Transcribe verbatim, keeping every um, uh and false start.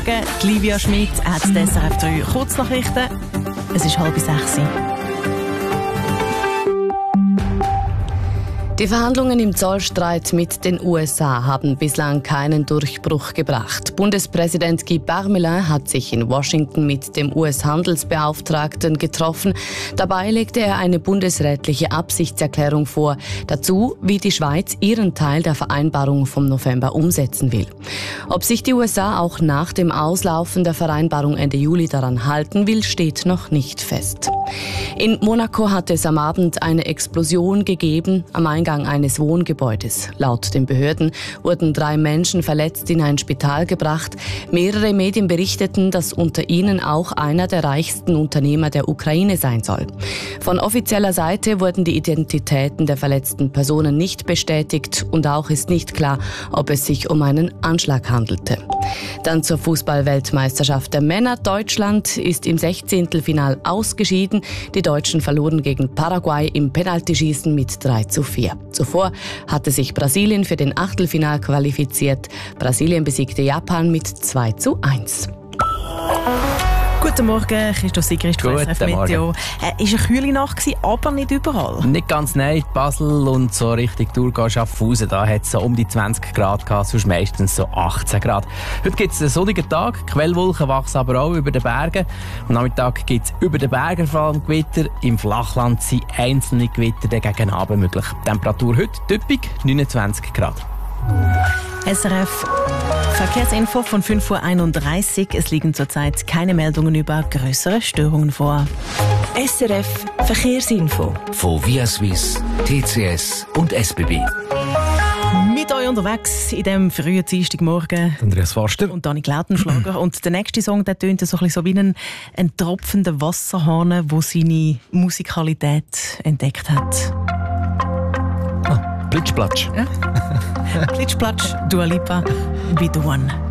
Die Livia Schmidt hat die S R F drei Kurznachrichten. Es ist halb sechs. Die Verhandlungen im Zollstreit mit den U S A haben bislang keinen Durchbruch gebracht. Bundespräsident Guy Parmelin hat sich in Washington mit dem U S-Handelsbeauftragten getroffen. Dabei legte er eine bundesrätliche Absichtserklärung vor, dazu, wie die Schweiz ihren Teil der Vereinbarung vom November umsetzen will. Ob sich die U S A auch nach dem Auslaufen der Vereinbarung Ende Juli daran halten will, steht noch nicht fest. In Monaco hat es am Abend eine Explosion gegeben am Eingang eines Wohngebäudes. Laut den Behörden wurden drei Menschen verletzt in ein Spital gebracht. Mehrere Medien berichteten, dass unter ihnen auch einer der reichsten Unternehmer der Ukraine sein soll. Von offizieller Seite wurden die Identitäten der verletzten Personen nicht bestätigt und auch ist nicht klar, ob es sich um einen Anschlag handelte. Dann zur Fußball-Weltmeisterschaft der Männer. Deutschland ist im Sechzehntelfinal ausgeschieden. Die Deutschen verloren gegen Paraguay im Penaltyschießen mit drei zu vier. Zuvor hatte sich Brasilien für den Achtelfinal qualifiziert. Brasilien besiegte Japan mit zwei zu eins. Guten Morgen, Christoph Sigrist von S R F Meteo. Es war eine kühle Nacht, aber nicht überall. Nicht ganz, nein. Basel und so Richtung Thurgau, Schaffhausen, da hat es so um die zwanzig Grad gehabt, sonst meistens so achtzehn Grad. Heute gibt es einen sonnigen Tag, Quellwolken wachsen aber auch über den Bergen. Am Nachmittag gibt es über den Bergen vor allem Gewitter. Im Flachland sind einzelne Gewitter gegen Abend möglich. Temperatur heute typisch neunundzwanzig Grad. S R F Verkehrsinfo von fünf Uhr einunddreißig. Es liegen zurzeit keine Meldungen über größere Störungen vor. S R F Verkehrsinfo von Via Suisse, T C S und S B B. Mit euch unterwegs in diesem frühen Dienstagmorgen. Andreas Forster. Und Dani Glautenschlager. Und der nächste Song, der tönt so ein, so wie ein, ein tropfender Wasserhahn, der seine Musikalität entdeckt hat. Ah, Plitschplatsch. Ja. Plitschplatsch, Dua Lipa, Be The One.